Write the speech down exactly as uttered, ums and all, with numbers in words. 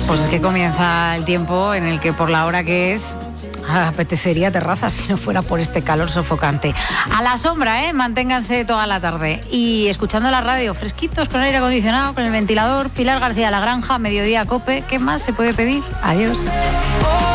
Pues es que comienza el tiempo en el que por la hora que es apetecería terraza si no fuera por este calor sofocante. A la sombra, ¿eh? Manténganse toda la tarde. Y escuchando la radio, fresquitos, con aire acondicionado, con el ventilador. Pilar García La Granja, Mediodía Cope. ¿Qué más se puede pedir? Adiós.